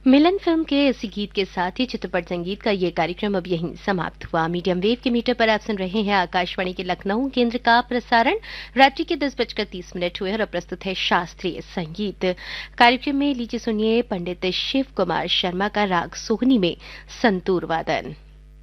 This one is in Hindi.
मिलन फिल्म के इसी गीत के साथ ही चित्रपट संगीत का ये कार्यक्रम अब यहीं समाप्त हुआ। मीडियम वेव के मीटर पर आप सुन रहे हैं आकाशवाणी के लखनऊ केंद्र का प्रसारण। रात्रि के 10:30 हुए और अब प्रस्तुत है शास्त्रीय संगीत। कार्यक्रम में लीजिए सुनिए पंडित शिव कुमार शर्मा का राग सोहनी में संतूर वादन।